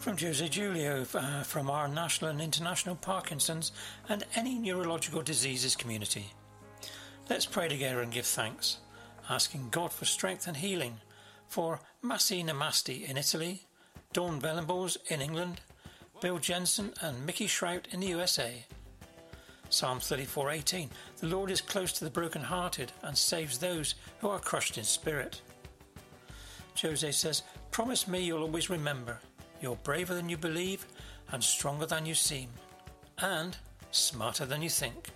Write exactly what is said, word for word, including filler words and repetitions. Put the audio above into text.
From Jose Julio uh, from our national and international Parkinson's and any neurological diseases community. Let's pray together and give thanks, asking God for strength and healing for Massi Namasti in Italy, Dawn Velenbos in England, Bill Jensen and Mickey Shrout in the U S A. Psalm thirty-four eighteen. The Lord is close to the brokenhearted and saves those who are crushed in spirit. Jose says, promise me you'll always remember you're braver than you believe and stronger than you seem and smarter than you think.